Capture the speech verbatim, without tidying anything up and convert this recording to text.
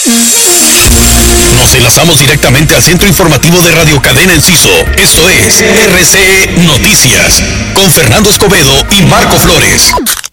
Nos enlazamos directamente al centro informativo de Radio Cadena Enciso. Esto es R C E Noticias, con Fernando Escobedo y Marco Flores.